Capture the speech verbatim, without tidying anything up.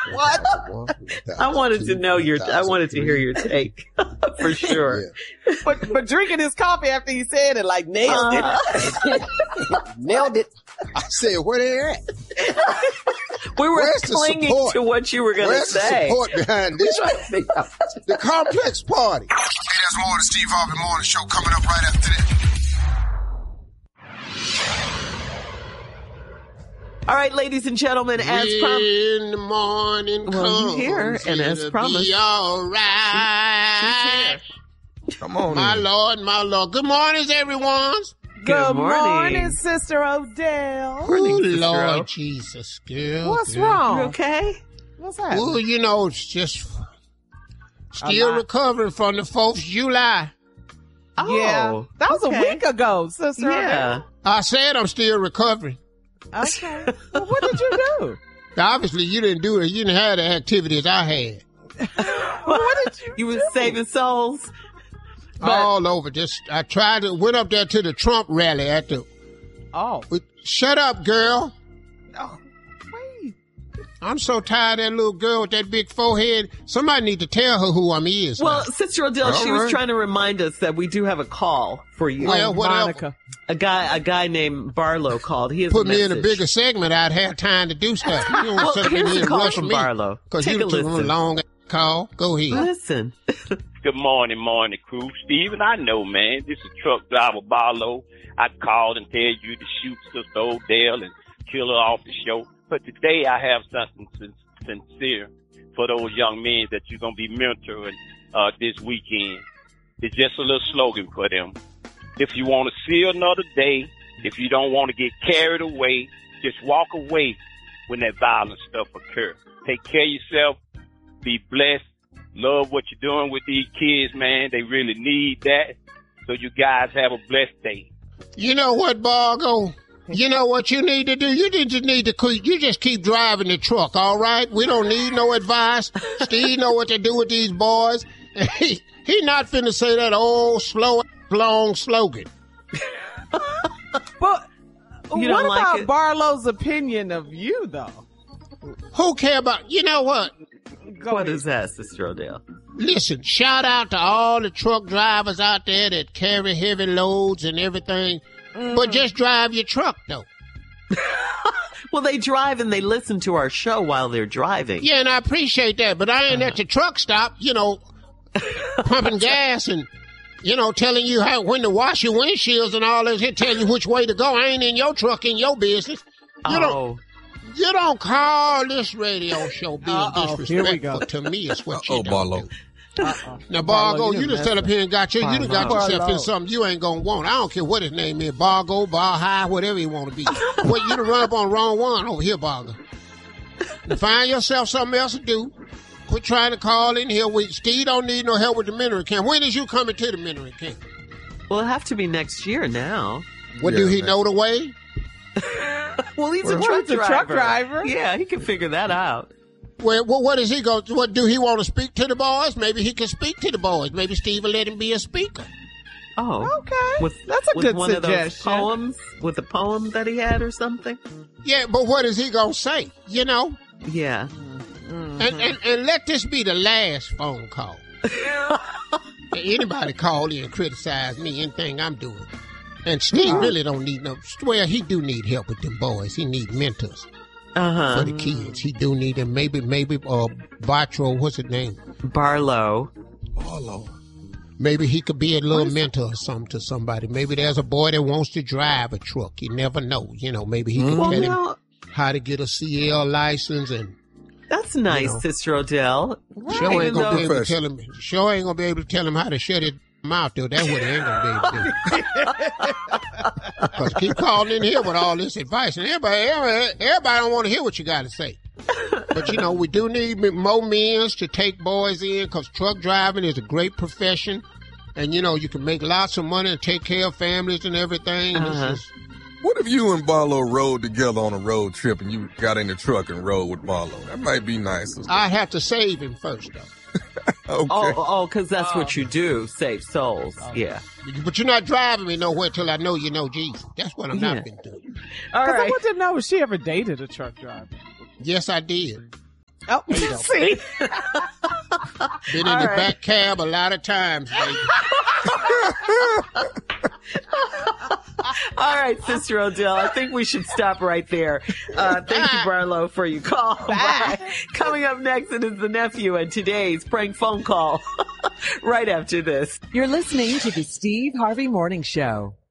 What? I wanted to know your, I wanted to hear your take for sure. Yeah. But, but drinking his coffee after he said it, like nailed uh, it. Nailed it. I said, where they at? We were Where's clinging to what you were going to say. Where's the support behind this? The complex party. Hey, there's more of the Steve Harvey Morning Show coming up right after this. All right, ladies and gentlemen, as promised. In the morning well, you here, and as promised. Be all right. She, she's here. Come on, my in. Lord, my Lord. Good morning, everyone. Good, Good morning. morning, Sister Odell. Morning, oh, Sister Lord O. Jesus, girl. What's girl. wrong? You okay? What's happening? Well, you know, it's just still recovering from the fourth of July. Oh, yeah. That was okay. a week ago, Sister Yeah. Odell. I said I'm still recovering. Okay. Well, what did you do? Obviously, you didn't do it. You didn't have the activities I had. Well, what did you You do? were saving souls? But, all over. Just I tried to went up there to the Trump rally at the. Oh, but shut up, girl! Oh, wait! I'm so tired of that little girl with that big forehead. Somebody need to tell her who I'm is. Well, now. Sister Odell, she right. was trying to remind us that we do have a call for you. Well, oh, whatever. Monica. A guy, a guy named Barlow called. He has put a me in a message. bigger segment. I'd have time to do stuff. You don't well, sit here's here the and call rush from me Barlow. because you took a long call. Go ahead. Listen. Good morning, morning, crew. Steven, I know, man. This is truck driver Barlow. I called and tell you to shoot Sister Odell and kill her off the show. But today I have something sin- sincere for those young men that you're going to be mentoring uh, this weekend. It's just a little slogan for them. If you want to see another day, if you don't want to get carried away, just walk away when that violent stuff occurs. Take care of yourself. Be blessed. Love what you're doing with these kids, man. They really need that. So you guys have a blessed day. You know what, Bargo? You know what you need to do? You just need to keep, you just keep driving the truck, all right? We don't need no advice. Steve know what to do with these boys. He, he not finna say that old, slow, long slogan. But you what don't like about it? Barlow's opinion of you, though? Who care about, you know what? Go what ahead. is that, Sister Odell? Listen, shout out to all the truck drivers out there that carry heavy loads and everything. Mm. But just drive your truck, though. Well, they drive and they listen to our show while they're driving. Yeah, and I appreciate that. But I ain't uh-huh. at the truck stop, you know, pumping gas and, you know, telling you how when to wash your windshields and all this. Here, tell you which way to go. I ain't in your truck, in your business. You oh. don't. You don't call this radio show being Uh-oh, disrespectful to me is what you Uh-oh, do. Barlow. Uh-uh. Now, Bargo, you you just sat up here and got you. You done got yourself Barlow. in something you ain't gonna want. I don't care what his name is, Bargo, Bar High, whatever you want to be. Well, you done run up on the wrong one over here, Bargo. Now, find yourself something else to do. Quit trying to call in here. We, Steve don't need no help with the mentoring camp. When is you coming to the mentoring camp? Well, it'll have to be next year now. What, Yeah, do he man. know the way? Well, he's Well, a truck he's a driver. truck driver. Yeah, he can figure that out. Well, well, what is he going to, what, do he want to speak to the boys? Maybe he can speak to the boys. Maybe Steve will let him be a speaker. Oh, Okay. with That's a with good one of those suggestion. poems, with a poem that he had or something. Yeah, but what is he going to say? You know? Yeah. And, and and let this be the last phone call. Anybody call in and criticize me, anything I'm doing. And Steve really don't need no, well, he do need help with them boys. He need mentors Uh huh. for the kids. He do need them. Maybe, maybe, uh, Bartro, what's his name? Barlow. Barlow. Maybe he could be a little mentor or something to somebody. Maybe there's a boy that wants to drive a truck. You never know. You know, maybe he can Well, tell him now, how to get a C L license and that's nice, You know. Sister Odell. sure ain't Even gonna though- be able to tell him. Sure ain't gonna be able to tell him how to shut his mouth though. That's what he ain't gonna be able to do. Because keep calling in here with all this advice, and everybody, everybody, everybody don't want to hear what you got to say. But you know, we do need more men to take boys in because truck driving is a great profession, and you know you can make lots of money and take care of families and everything. It's Uh-huh. just- What if you and Barlow rode together on a road trip and you got in the truck and rode with Barlow? That might be nice. I'd have to save him first though. Okay. Oh, oh, because that's what you do, save souls. Yeah. But you're not driving me nowhere till I know you know Jesus. That's what I'm Yeah. not been doing. All Because I right. want to know if she ever dated a truck driver. Yes, I did. Oh, see? Been in All the right. back cab a lot of times, baby. All right, Sister Odell, I think we should stop right there. Uh, thank you, Barlow, for your call. Bye. Coming up next, it is the nephew and today's prank phone call right after this. You're listening to the Steve Harvey Morning Show.